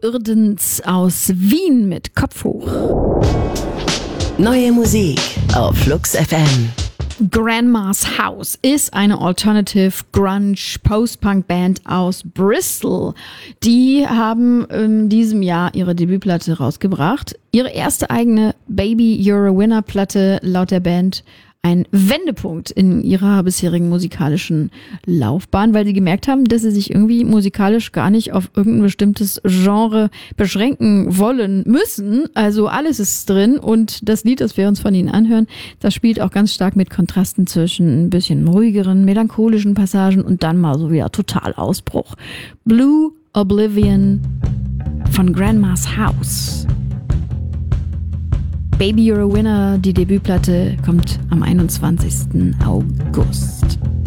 Irdens aus Wien mit Kopf hoch. Neue Musik auf Flux FM. Grandma's House ist eine Alternative Grunge Post-Punk Band aus Bristol. Die haben in diesem Jahr ihre Debütplatte rausgebracht. Ihre erste eigene Baby You're a Winner Platte, laut der Band ein Wendepunkt in ihrer bisherigen musikalischen Laufbahn, weil sie gemerkt haben, dass sie sich irgendwie musikalisch gar nicht auf irgendein bestimmtes Genre beschränken wollen müssen. Also alles ist drin und das Lied, das wir uns von ihnen anhören, das spielt auch ganz stark mit Kontrasten zwischen ein bisschen ruhigeren, melancholischen Passagen und dann mal so wieder total Ausbruch. Blue Oblivion von Grandma's House. Baby You're a Winner, die Debütplatte, kommt am 21. August.